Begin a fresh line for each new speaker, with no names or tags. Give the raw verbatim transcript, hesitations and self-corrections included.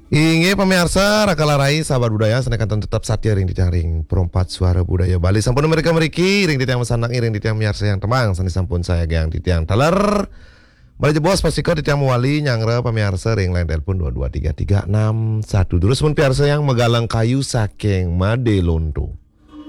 Inge pemirsa rakalarai sahabat budaya senekan tetap satya ring ditaring perempat suara budaya Bali sampun mereka meriki ring ditiang mesanang ring ditiang miarsa yang temang sani sampun saya yang ditiang taler Bali bos pasiko ditiang mewali nyangre pemirsa ring lain telepon dua dua tiga tiga enam satu terus pun piarsa yang megalang kayu saking Madelondo.